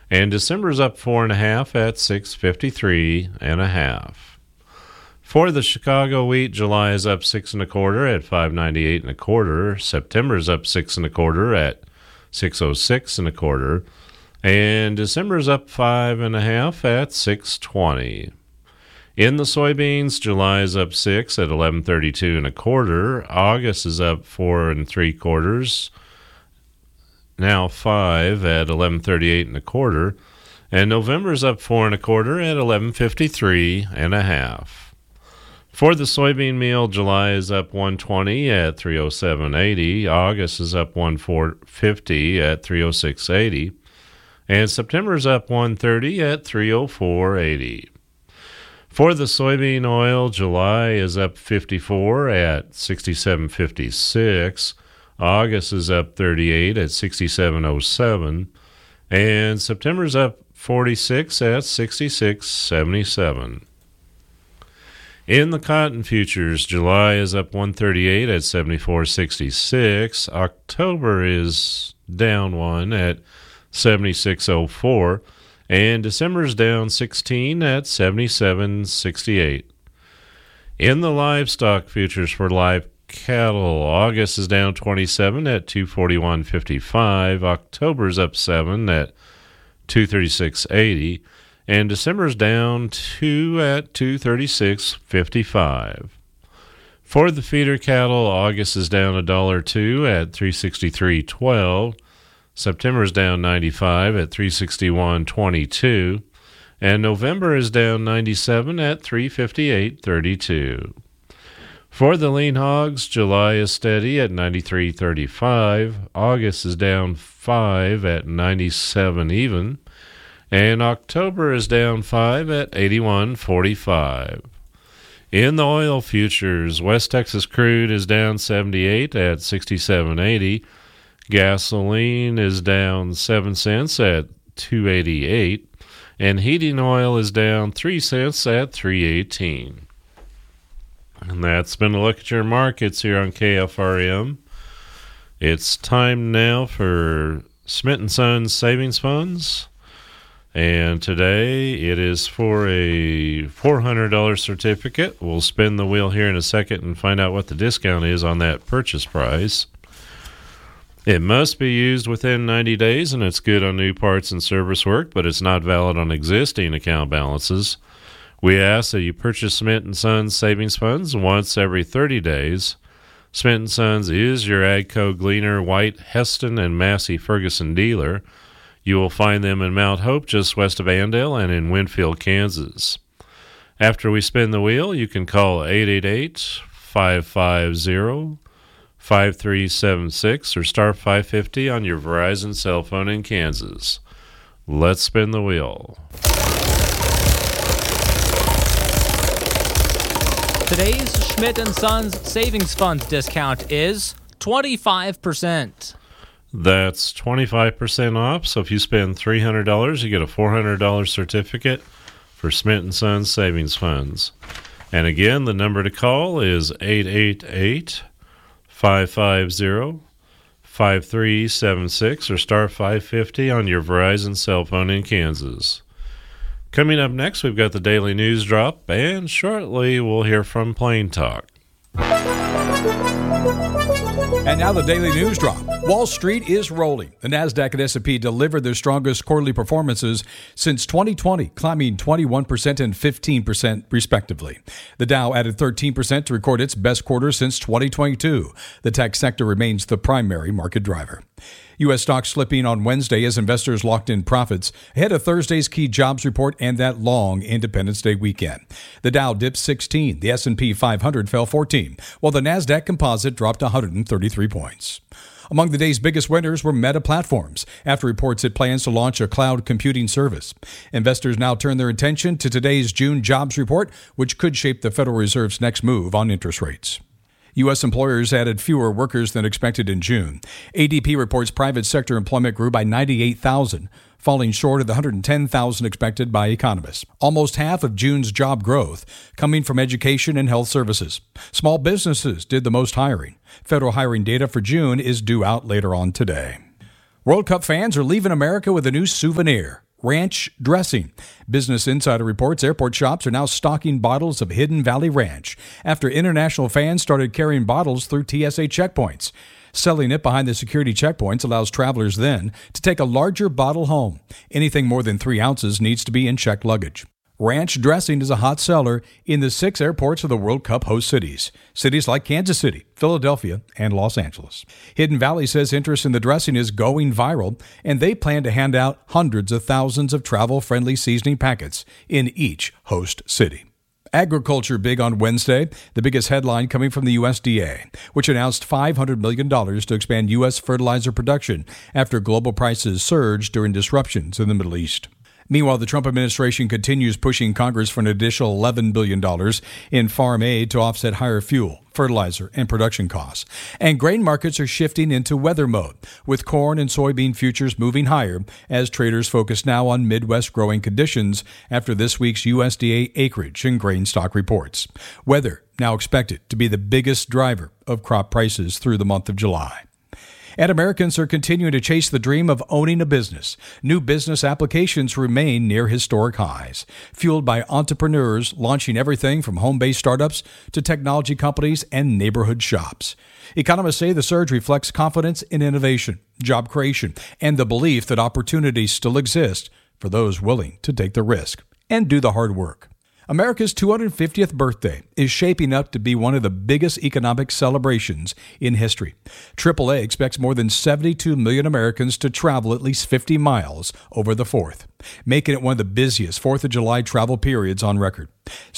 And December's up 4.5 at 653.5. For the Chicago wheat, July is up 6.25 at 598.25. September's up 6.25 at 606.25. And December's up 5.5 at 620. In the soybeans, July is up 6 at 1132.25. August is up 4.75, now 5 at 1138.25. And November's up 4.25 at 1153.5. For the soybean meal, July is up 120 at 307.80. August is up 150 at 306.80. And September's up 130 at 304.80. For the soybean oil, July is up 54 at 67.56. August is up 38 at 67.07. And September's up 46 at 66.77. In the cotton futures, July is up 138 at 74.66. October is down 1 at 76.04. And December's down 16 at 77.68. In the livestock futures for live cattle, August is down 27 at 241.55. October's up 7 at 236.80. And December's down 2 at 236.55. For the feeder cattle, August is down $1.02 at 363.12. September's down 95 at 361.22. And November is down 97 at 358.32. For the lean hogs, July is steady at 93.35. August is down 5 at 97 even. And October is down 5 at 81.45. In the oil futures, West Texas crude is down 78 at 67.80. Gasoline is down 7 cents at 2.88. And heating oil is down 3 cents at 3.18. And that's been a look at your markets here on KFRM. It's time now for Smith & Sons Savings Funds. And today it is for a $400 certificate. We'll spin the wheel here in a second and find out what the discount is on that purchase price. It must be used within 90 days, and it's good on new parts and service work, but it's not valid on existing account balances. We ask that you purchase Smith & Sons Savings Funds once every 30 days. Smith & Sons is your AGCO, Gleaner, White, Heston, and Massey Ferguson dealer. You will find them in Mount Hope, just west of Andale, and in Winfield, Kansas. After we spin the wheel, you can call 888-550-5376 or star 550 on your Verizon cell phone in Kansas. Let's spin the wheel. Today's Schmidt & Sons Savings Funds discount is 25%. That's 25% off. So if you spend $300, you get a $400 certificate for Smith & Sons Savings Funds. And again, the number to call is 888-550-5376 or star 550 on your Verizon cell phone in Kansas. Coming up next, we've got the Daily News Drop, and shortly we'll hear from Plain Talk. And now the Daily News Drop. Wall Street is rolling. The NASDAQ and S&P delivered their strongest quarterly performances since 2020, climbing 21% and 15% respectively. The Dow added 13% to record its best quarter since 2022. The tech sector remains the primary market driver. U.S. stocks slipping on Wednesday as investors locked in profits ahead of Thursday's key jobs report and that long Independence Day weekend. The Dow dipped 16, the S&P 500 fell 14, while the NASDAQ composite dropped 133 points. Among the day's biggest winners were Meta Platforms, after reports it plans to launch a cloud computing service. Investors now turn their attention to today's June jobs report, which could shape the Federal Reserve's next move on interest rates. U.S. employers added fewer workers than expected in June. ADP reports private sector employment grew by 98,000, falling short of the 110,000 expected by economists. Almost half of June's job growth coming from education and health services. Small businesses did the most hiring. Federal hiring data for June is due out later on today. World Cup fans are leaving America with a new souvenir. ranch dressing. Business Insider reports airport shops are now stocking bottles of Hidden Valley Ranch after international fans started carrying bottles through TSA checkpoints. Selling it behind the security checkpoints allows travelers then to take a larger bottle home. Anything more than 3 ounces needs to be in checked luggage. Ranch dressing is a hot seller in the 6 airports of the World Cup host cities. Cities like Kansas City, Philadelphia, and Los Angeles. Hidden Valley says interest in the dressing is going viral, and they plan to hand out hundreds of thousands of travel-friendly seasoning packets in each host city. Agriculture big on Wednesday, the biggest headline coming from the USDA, which announced $500 million to expand U.S. fertilizer production after global prices surged during disruptions in the Middle East. Meanwhile, the Trump administration continues pushing Congress for an additional $11 billion in farm aid to offset higher fuel, fertilizer, and production costs. And grain markets are shifting into weather mode, with corn and soybean futures moving higher as traders focus now on Midwest growing conditions after this week's USDA acreage and grain stock reports. Weather now expected to be the biggest driver of crop prices through the month of July. And Americans are continuing to chase the dream of owning a business. New business applications remain near historic highs, fueled by entrepreneurs launching everything from home-based startups to technology companies and neighborhood shops. Economists say the surge reflects confidence in innovation, job creation, and the belief that opportunities still exist for those willing to take the risk and do the hard work. America's 250th birthday is shaping up to be one of the biggest economic celebrations in history. AAA expects more than 72 million Americans to travel at least 50 miles over the 4th, making it one of the busiest 4th of July travel periods on record.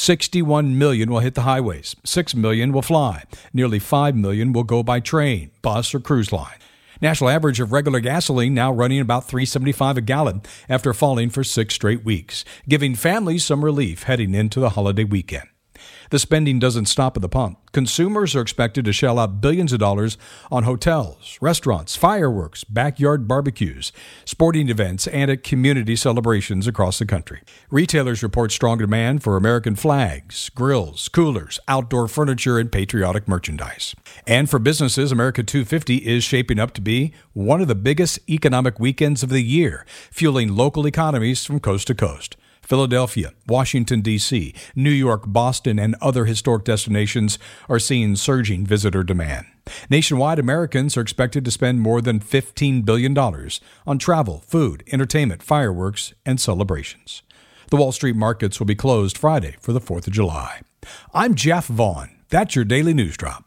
61 million will hit the highways, 6 million will fly, nearly 5 million will go by train, bus, or cruise line. National average of regular gasoline now running about $3.75 a gallon after falling for 6 straight weeks, giving families some relief heading into the holiday weekend. The spending doesn't stop at the pump. Consumers are expected to shell out billions of dollars on hotels, restaurants, fireworks, backyard barbecues, sporting events, and at community celebrations across the country. Retailers report strong demand for American flags, grills, coolers, outdoor furniture, and patriotic merchandise. And for businesses, America 250 is shaping up to be one of the biggest economic weekends of the year, fueling local economies from coast to coast. Philadelphia, Washington, D.C., New York, Boston, and other historic destinations are seeing surging visitor demand. Nationwide, Americans are expected to spend more than $15 billion on travel, food, entertainment, fireworks, and celebrations. The Wall Street markets will be closed Friday for the 4th of July. I'm Jeff Vaughn. That's your Daily News Drop.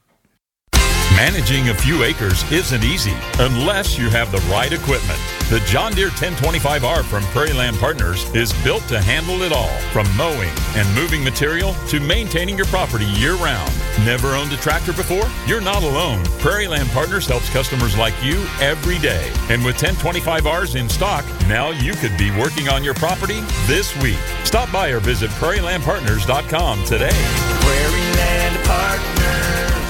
Managing a few acres isn't easy unless you have the right equipment. The John Deere 1025R from Prairie Land Partners is built to handle it all, from mowing and moving material to maintaining your property year-round. Never owned a tractor before? You're not alone. Prairie Land Partners helps customers like you every day. And with 1025Rs in stock, now you could be working on your property this week. Stop by or visit prairielandpartners.com today. Prairie Land Partners.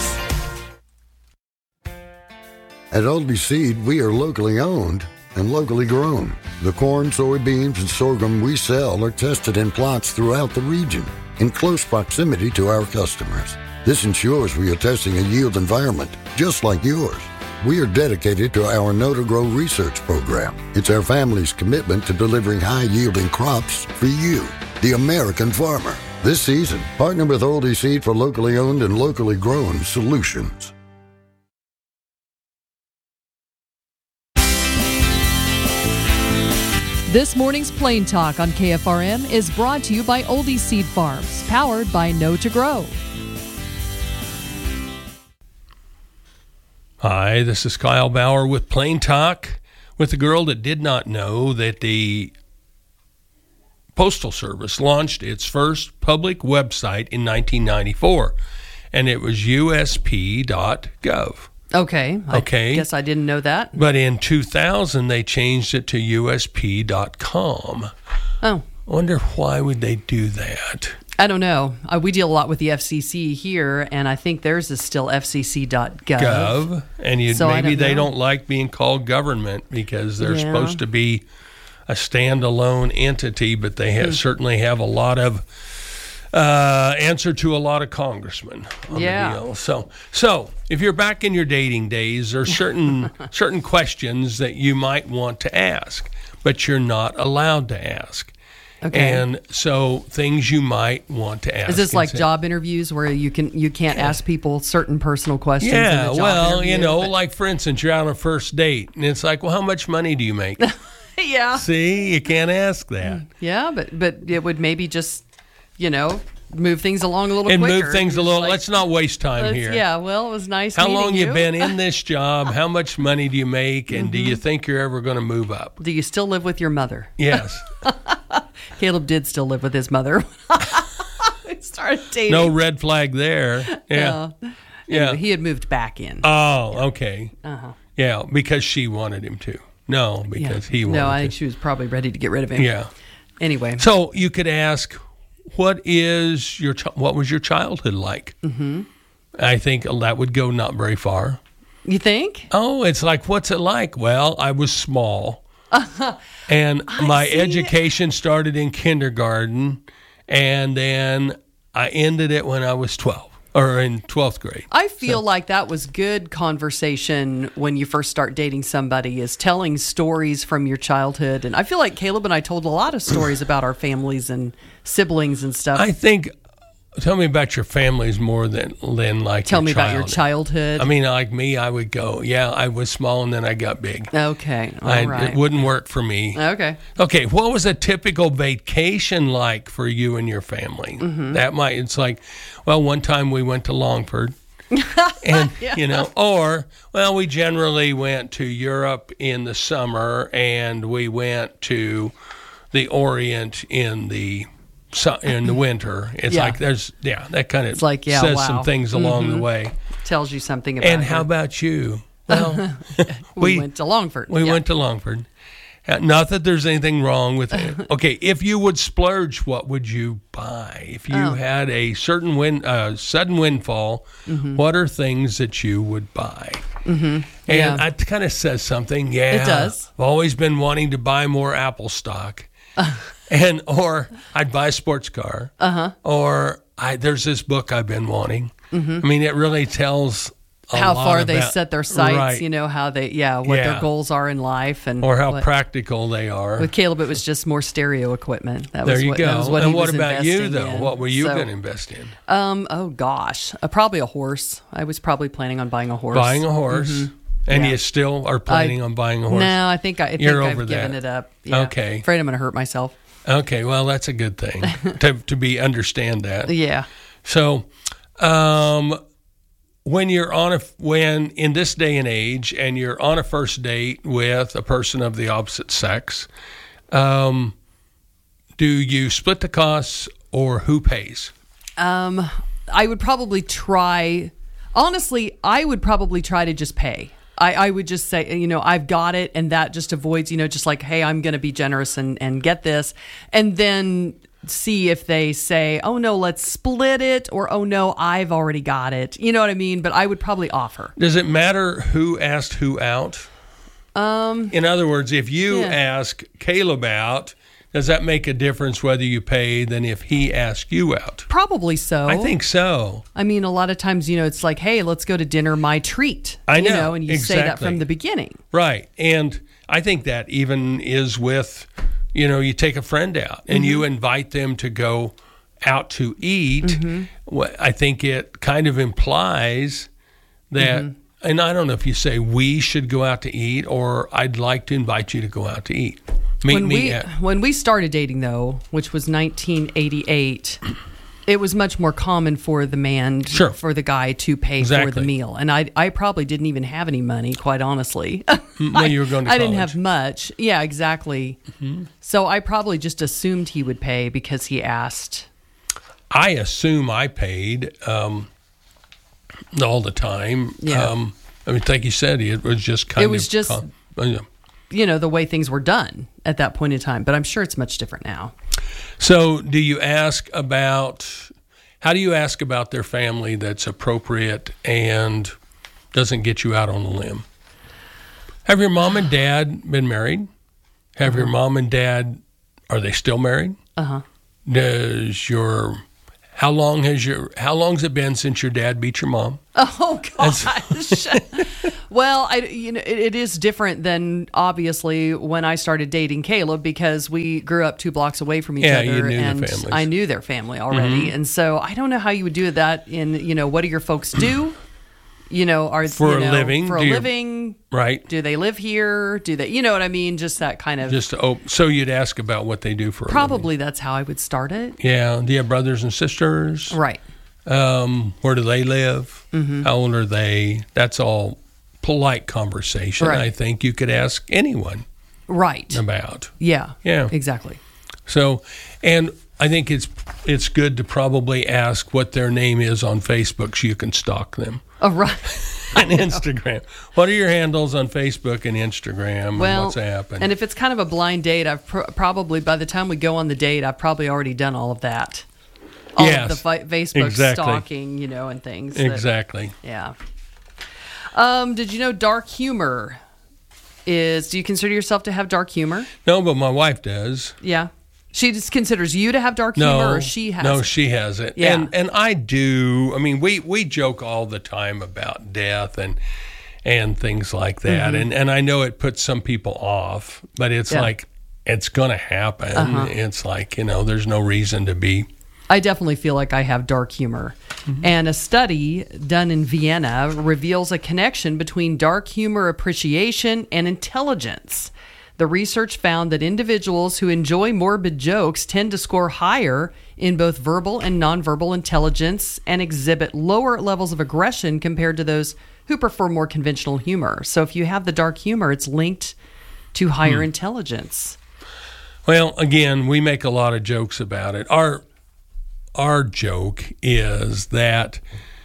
At Oldie Seed, we are locally owned and locally grown. The corn, soybeans, and sorghum we sell are tested in plots throughout the region in close proximity to our customers. This ensures we are testing a yield environment just like yours. We are dedicated to our Know-to-Grow research program. It's our family's commitment to delivering high-yielding crops for you, the American farmer. This season, partner with Oldie Seed for locally owned and locally grown solutions. This morning's Plain Talk on KFRM is brought to you by Oldie Seed Farms, powered by Know-to-Grow. Hi, this is Kyle Bauer with Plain Talk, with the girl that did not know that the Postal Service launched its first public website in 1994, and it was USP.gov. Okay. I guess I didn't know that. But in 2000, they changed it to USP.com. Oh. I wonder why would they do that? I don't know. We deal a lot with the FCC here, and I think theirs is still FCC.gov. And maybe they don't like being called government because they're supposed to be a standalone entity, but they certainly have a lot of answer to a lot of congressmen on the deal. So if you're back in your dating days, there are certain questions that you might want to ask. but you're not allowed to ask. Okay. And so things you might want to ask. Is this and like say- job interviews where you can't ask people certain personal questions? in Yeah, a job well, interview, but- like for instance, you're out on a first date, and it's like, well, how much money do you make? yeah, See, you can't ask that. yeah, but it would maybe just, move things along a little And quicker. move things a little. Like, Let's not waste time here. Yeah, well, it was nice. How meeting long you you been in this job? How much money do you make? And do you think you're ever going to move up? Do you still live with your mother? Yes. Caleb did still live with his mother. We started dating. No red flag there. Yeah. Anyway, he had moved back in. Oh, okay. Uh-huh. Yeah, because she wanted him to. No, because he wanted No, I to. think she was probably ready to get rid of him. Yeah. Anyway. So you could ask, what was your childhood like? Mm-hmm. I think that would go not very far. You think? Oh, it's like, what's it like? Well, I was small. And my education started in kindergarten, and then I ended it when I was 12, or in 12th grade. I feel like that was good conversation when you first start dating somebody, is telling stories from your childhood. And I feel like Caleb and I told a lot of stories about our families and siblings and stuff. I think, tell me about your families more than like Tell your me about your child. childhood. I mean, like me, I would go, yeah, I was small and then I got big. Okay. All right. It wouldn't work for me. Okay. Okay, what was a typical vacation like for you and your family? Mm-hmm. It's like, well, one time we went to Longford. And, we generally went to Europe in the summer, and we went to the Orient in the winter. It's Yeah. like that kind of It's like, yeah, says wow. some things along the way. Tells you something about And how her. about you? Well, we went to Longford. We Yeah. went to Longford. Not that there's anything wrong with it. Okay, if you would splurge, what would you buy? If you had a certain sudden windfall, what are things that you would buy? Mm-hmm. And Yeah. it kind of says something. Yeah, It does. I've always been wanting to buy more Apple stock, or I'd buy a sports car, or there's this book I've been wanting. Mm-hmm. I mean, it really tells how lot far they about- set their sights, right. how they, what their goals are in life, and or how what- practical they are. With Caleb, it was just more stereo equipment. That There was you what, go. That was what and he what was about you, investing though? in. What were you So, going to invest in? Oh gosh, probably a horse. I was probably planning on buying a horse. Buying a horse, and Yeah. you still are planning on buying a horse. No, I think I've over given that. it up. Yeah. Okay. Afraid I'm going to hurt myself. Okay, well that's a good thing to understand that. Yeah. So, when you're when in this day and age, and you're on a first date with a person of the opposite sex, do you split the costs, or who pays? I would probably try. Honestly, I would probably try to just pay. I would just say, I've got it, and that just avoids, just like, hey, I'm going to be generous and get this, and then see if they say, oh no, let's split it, or oh no, I've already got it. You know what I mean? But I would probably offer. Does it matter who asked who out? In other words, if you ask Caleb out, does that make a difference whether you pay than if he asked you out? Probably so. I think so. I mean, a lot of times, it's like, hey, let's go to dinner, my treat. I know, and you say that exactly. from the beginning. Right. And I think that even is with, you take a friend out and you invite them to go out to eat. I think it kind of implies that, and I don't know if you say we should go out to eat, or I'd like to invite you to go out to eat. When we started dating, though, which was 1988, it was much more common for the man, for the guy to pay for the meal. And I probably didn't even have any money, quite honestly. When you were going to I didn't college. have much. Yeah, exactly. So I probably just assumed he would pay because he asked. I assume I paid all the time. Yeah. I mean, like you said, it was just kind of... It was just... the way things were done at that point in time. But I'm sure it's much different now. So how do you ask about their family that's appropriate and doesn't get you out on a limb? Have your mom and dad been married? Have your mom and dad, are they still married? Uh-huh. How long's it been since your dad beat your mom? Oh gosh. Well, it is different than obviously when I started dating Caleb, because we grew up 2 blocks away from each other, you knew and their families. I knew their family already, and so I don't know how you would do that. What do your folks do? For a living? For a living, right? Do they live here? Do they? You know what I mean? Just that kind of. So you'd ask about what they do for a living. Probably that's how I would start it. Yeah. Do you have brothers and sisters? Right. Where do they live? Mm-hmm. How old are they? That's all polite conversation. Right. I think you could ask anyone. Right. About. Yeah. Yeah. Exactly. So, and I think it's good to probably ask what their name is on Facebook so you can stalk them. Oh, right. And Instagram. What are your handles on Facebook and Instagram and WhatsApp? And if it's kind of a blind date, I've probably, by the time we go on the date, I've probably already done all of that. All of the Facebook stalking, and things. Exactly. Yeah. Did you know dark humor do you consider yourself to have dark humor? No, but my wife does. Yeah. She just considers you to have dark humor, or she has it? No, she has it. Yeah. And I do. I mean, we joke all the time about death and things like that. Mm-hmm. And I know it puts some people off, but it's like, it's going to happen. Uh-huh. It's like, there's no reason to be. I definitely feel like I have dark humor. Mm-hmm. And a study done in Vienna reveals a connection between dark humor appreciation and intelligence. The research found that individuals who enjoy morbid jokes tend to score higher in both verbal and nonverbal intelligence and exhibit lower levels of aggression compared to those who prefer more conventional humor. So if you have the dark humor, it's linked to higher intelligence. Well, again, we make a lot of jokes about it. Our joke is that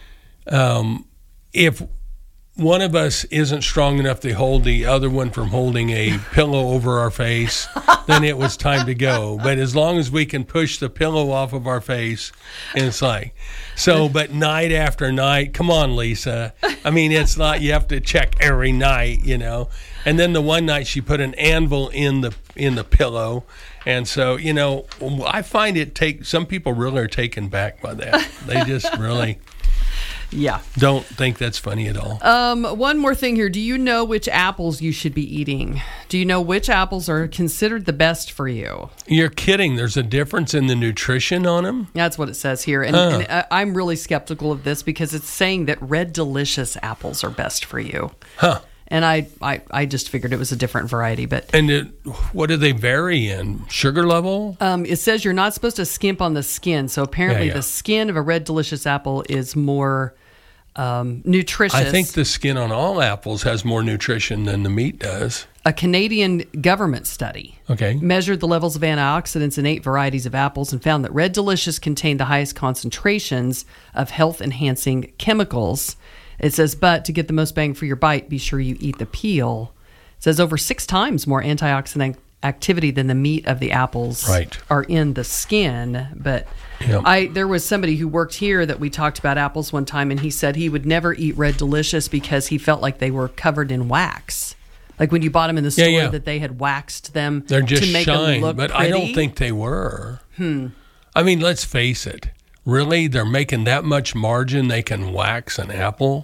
if one of us isn't strong enough to hold the other one from holding a pillow over our face, then it was time to go. But as long as we can push the pillow off of our face, it's like, but night after night, come on, Lisa. I mean, it's not, you have to check every night, And then the one night she put an anvil in the pillow. And so, I find some people really are taken back by that. They just really... Yeah. Don't think that's funny at all. One more thing here. Do you know which apples you should be eating? Do you know which apples are considered the best for you? You're kidding. There's a difference in the nutrition on them? That's what it says here. And I'm really skeptical of this because it's saying that Red Delicious apples are best for you. Huh. And I just figured it was a different variety. And what do they vary in? Sugar level? It says you're not supposed to skimp on the skin. So apparently the skin of a Red Delicious apple is more nutritious. I think the skin on all apples has more nutrition than the meat does. A Canadian government study measured the levels of antioxidants in 8 varieties of apples and found that Red Delicious contained the highest concentrations of health-enhancing chemicals. It says, but to get the most bang for your bite, be sure you eat the peel. It says over 6 times more antioxidant activity than the meat of the apples are in the skin. But there was somebody who worked here that we talked about apples one time, and he said he would never eat Red Delicious because he felt like they were covered in wax. Like when you bought them in the store, that they had waxed them They're just to make shine, them look but pretty. I don't think they were. I mean, let's face it. Really? They're making that much margin they can wax an apple?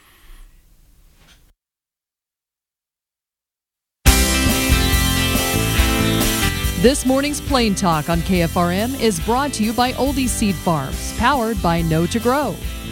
This morning's Plain Talk on KFRM is brought to you by Oldie Seed Farms, powered by Know to Grow.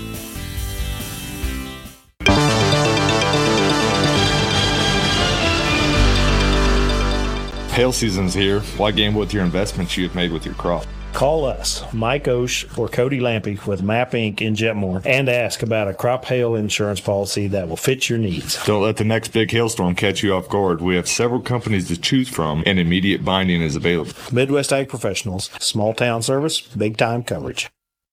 Hail season's here. Why gamble with your investments you have made with your crop? Call us, Mike Osh or Cody Lampy with MAP Inc. in Jetmore, and ask about a crop hail insurance policy that will fit your needs. Don't let the next big hailstorm catch you off guard. We have several companies to choose from, and immediate binding is available. Midwest Ag Professionals, small town service, big time coverage.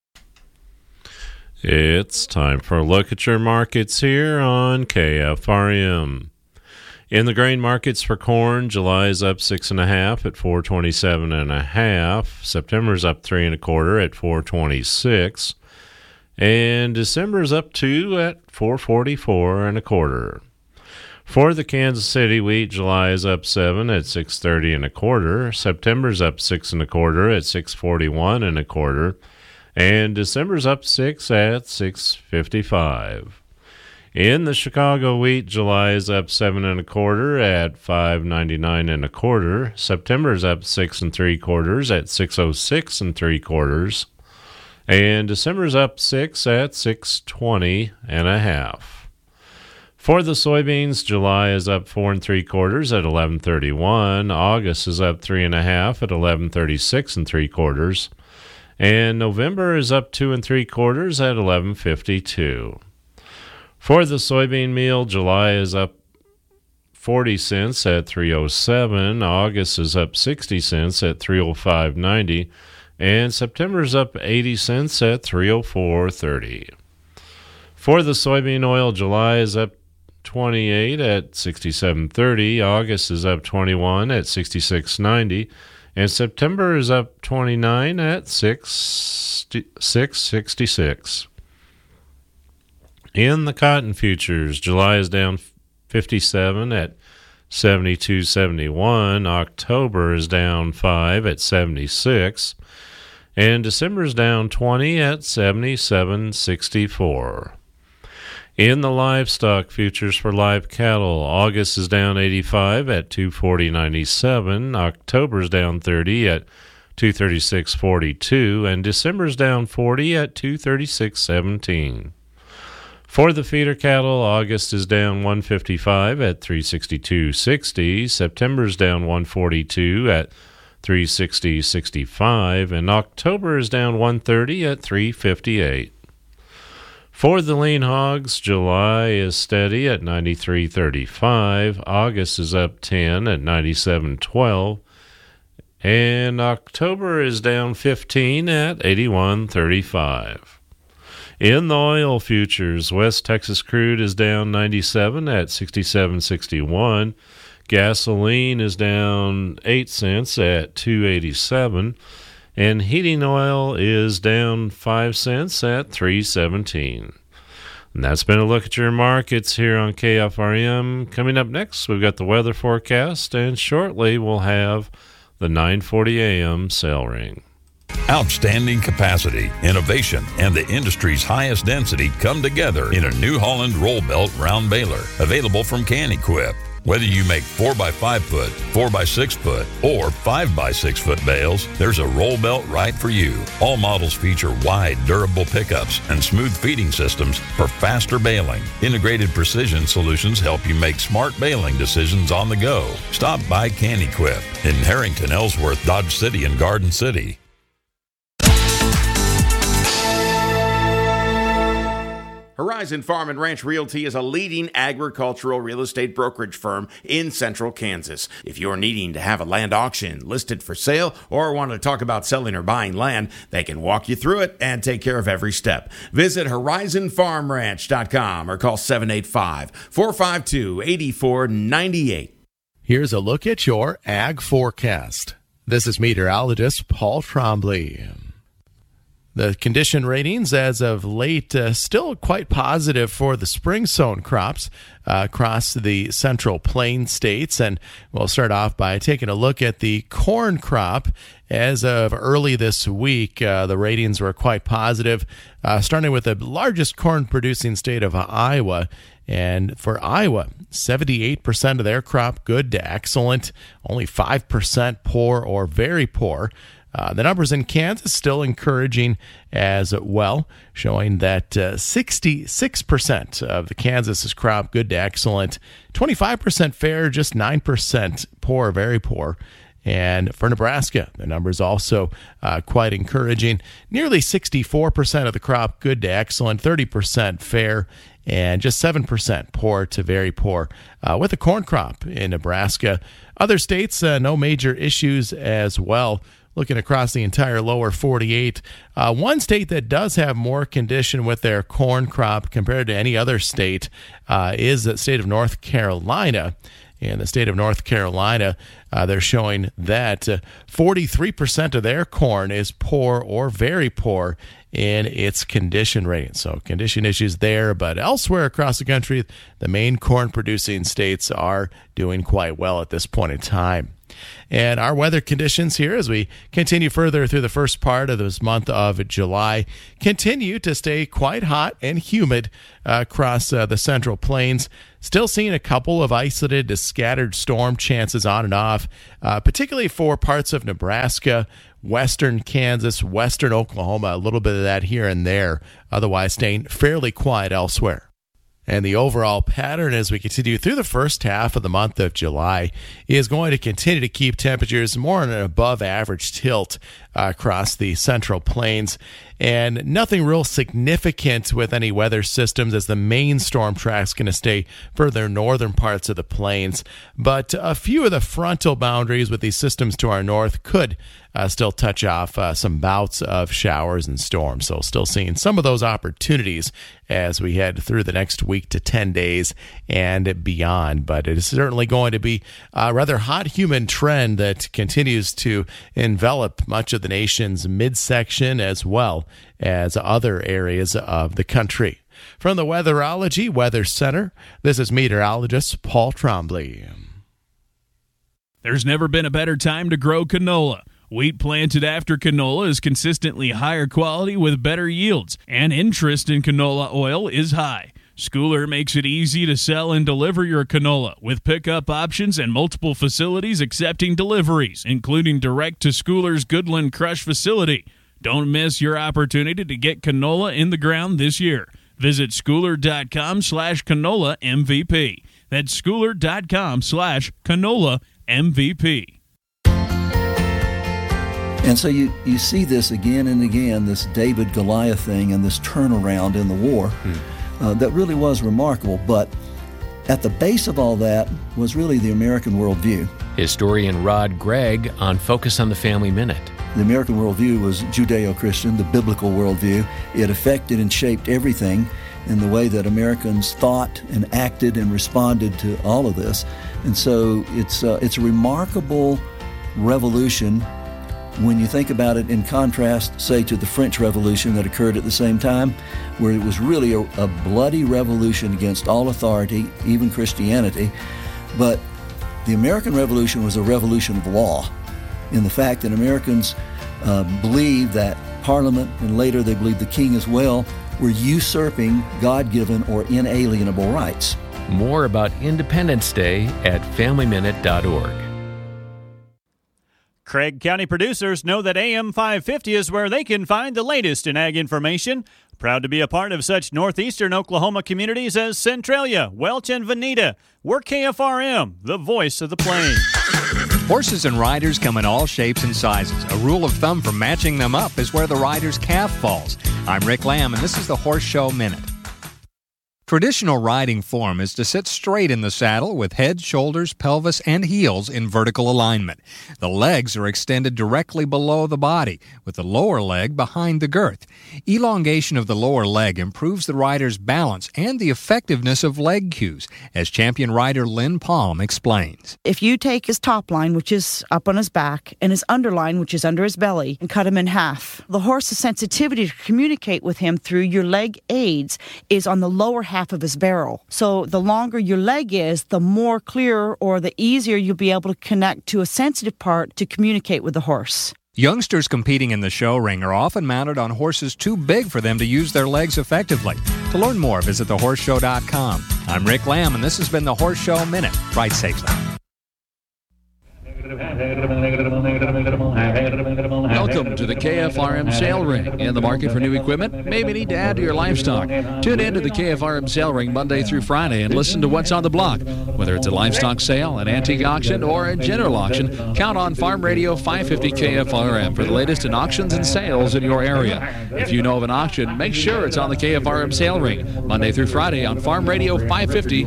It's time for a look at your markets here on KFRM. In the grain markets for corn, July is up 6.5 at 427.5. September's up 3 1/4 at 426, and December's up 2 at 444 1/4. For the Kansas City wheat, July is up 7 at 630 1/4. September's up 6 1/4 at 641 1/4, And December's up 6 at $6.55. In the Chicago wheat, July is up 7 1/4 at $5.99 1/4. September's up 6 3/4 at $6.06 3/4. And December's up 6 at $6.20 1/2. For the soybeans, July is up 4 3/4 at $11.31. August is up 3 1/2 at $11.36 3/4. And November is up 2 3/4 at $11.52. For the soybean meal, July is up 40 cents at $3.07. August is up 60 cents at $3.05.90. And September is up 80 cents at $3.04.30. For the soybean oil, July is up 28 at $67.30. August is up 21 at $66.90. And September is up 29 at $6.66. In the cotton futures, July is down 57 at 72.71. October is down 5 at 76. And December is down 20 at 77.64. In the livestock futures for live cattle, August is down 85 at 240.97. October is down 30 at 236.42. And December is down 40 at 236.17. For the feeder cattle, August is down 155 at 362.60. September is down 142 at 360.65. And October is down 130 at 358. For the lean hogs, July is steady at 93.35. August is up 10 at 97.12. And October is down 15 at 81.35. In the oil futures, West Texas crude is down 97 at 67.61. Gasoline is down 8 cents at 2.87. And heating oil is down 5 cents at 3.17. And that's been a look at your markets here on KFRM. Coming up next, we've got the weather forecast, and shortly we'll have the 9:40 a.m. sale ring. Outstanding capacity, innovation, and the industry's highest density come together in a New Holland roll belt round baler, available from Can-Equip. Whether you make 4x5 foot, 4x6 foot, or 5x6 foot bales, there's a roll belt right for you. All models feature wide, durable pickups and smooth feeding systems for faster baling. Integrated precision solutions help you make smart baling decisions on the go. Stop by Can-Equip in Harrington, Ellsworth, Dodge City, and Garden City. Horizon Farm and Ranch Realty is a leading agricultural real estate brokerage firm in central Kansas. If you're needing to have a land auction listed for sale or want to talk about selling or buying land, they can walk you through it and take care of every step. Visit horizonfarmranch.com or call 785-452-8498. Here's a look at your ag forecast. This is meteorologist Paul Trombley. The condition ratings as of late still quite positive for the spring sown crops across the central plain states. And we'll start off by taking a look at the corn crop. As of early this week, the ratings were quite positive, starting with the largest corn producing state of Iowa. And for Iowa, 78% of their crop good to excellent, only 5% poor or very poor. The numbers in Kansas still encouraging as well, showing that 66% of the Kansas's crop good to excellent, 25% fair, just 9% poor, very poor. And for Nebraska, the numbers also quite encouraging. Nearly 64% of the crop good to excellent, 30% fair, and just 7% poor to very poor with the corn crop in Nebraska. Other states, no major issues as well. Looking across the entire lower 48, one state that does have more condition with their corn crop compared to any other state is the state of North Carolina. In the state of North Carolina, they're showing that 43% of their corn is poor or very poor in its condition rating. So condition issues there, but elsewhere across the country, the main corn producing states are doing quite well at this point in time. And our weather conditions here as we continue further through the first part of this month of July continue to stay quite hot and humid across the Central Plains. Still seeing a couple of isolated to scattered storm chances on and off, particularly for parts of Nebraska, western Kansas, western Oklahoma, a little bit of that here and there, otherwise staying fairly quiet elsewhere. And the overall pattern as we continue through the first half of the month of July is going to continue to keep temperatures more in an above average tilt across the Central Plains. And nothing real significant with any weather systems as the main storm track's going to stay further northern parts of the plains. But a few of the frontal boundaries with these systems to our north could still touch off some bouts of showers and storms. So still seeing some of those opportunities as we head through the next week to 10 days and beyond. But it is certainly going to be a rather hot, humid trend that continues to envelop much of the nation's midsection as well as other areas of the country. From the Weatherology Weather Center, this is meteorologist Paul Trombley. There's never been a better time to grow canola. Wheat planted after canola is consistently higher quality with better yields, and interest in canola oil is high. Schooler makes it easy to sell and deliver your canola with pickup options and multiple facilities accepting deliveries, including direct to Schooler's Goodland Crush facility. Don't miss your opportunity to get canola in the ground this year. Visit schooler.com/canola MVP. That's schooler.com/canola MVP. And so you see this again and again, this David-Goliath thing and this turnaround in the war that really was remarkable. But at the base of all that was really the American worldview. Historian Rod Gregg on Focus on the Family Minute. The American worldview was Judeo-Christian, the biblical worldview. It affected and shaped everything in the way that Americans thought and acted and responded to all of this. And so it's a remarkable revolution when you think about it in contrast, say, to the French Revolution that occurred at the same time, where it was really a bloody revolution against all authority, even Christianity. But the American Revolution was a revolution of law, in the fact that Americans believed that Parliament, and later they believed the king as well, were usurping God-given or inalienable rights. More about Independence Day at FamilyMinute.org. Craig County producers know that AM 550 is where they can find the latest in ag information. Proud to be a part of such northeastern Oklahoma communities as Centralia, Welch, and Veneta. We're KFRM, the voice of the plains. Horses and riders come in all shapes and sizes. A rule of thumb for matching them up is where the rider's calf falls. I'm Rick Lamb, and this is the Horse Show Minute. Traditional riding form is to sit straight in the saddle with head, shoulders, pelvis, and heels in vertical alignment. The legs are extended directly below the body, with the lower leg behind the girth. Elongation of the lower leg improves the rider's balance and the effectiveness of leg cues, as champion rider Lynn Palm explains. If you take his top line, which is up on his back, and his underline, which is under his belly, and cut him in half, the horse's sensitivity to communicate with him through your leg aids is on the lower half of his barrel. So the longer your leg is, the more clear or the easier you'll be able to connect to a sensitive part to communicate with the horse. Youngsters competing in the show ring are often mounted on horses too big for them to use their legs effectively. To learn more, visit thehorseshow.com. I'm Rick Lamb, and this has been the Horse Show Minute. Ride safely. Welcome to the KFRM Sale Ring. In the market for new equipment? Maybe need to add to your livestock. Tune in to the KFRM Sale Ring Monday through Friday and listen to what's on the block. Whether it's a livestock sale, an antique auction, or a general auction, count on Farm Radio 550 KFRM for the latest in auctions and sales in your area. If you know of an auction, make sure it's on the KFRM Sale Ring Monday through Friday on Farm Radio 550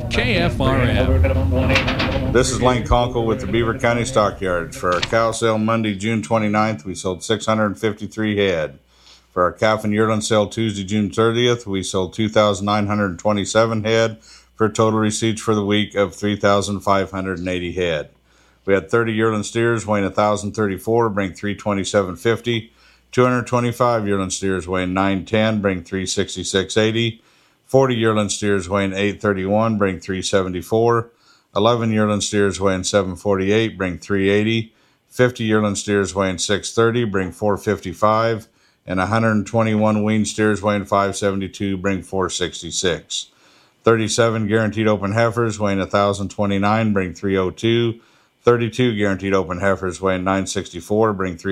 KFRM. This is Lane Conkle with the Beaver County Stockyards. For our cow sale Monday, June 29th, we sold 653 head. For our calf and yearling sale Tuesday, June 30th, we sold 2,927 head for total receipts for the week of 3,580 head. We had 30 yearling steers weighing 1,034, bring 327.50. 225 yearling steers weighing 910, bring 366.80. 40 yearling steers weighing 831, bring 374. 11 yearling steers weighing 748, bring 380. 50 yearling steers weighing 630, bring 455. And 121 weaned steers weighing 572, bring 466. 37 guaranteed open heifers weighing 1,029, bring 302. 32 guaranteed open heifers weighing 964, bring 3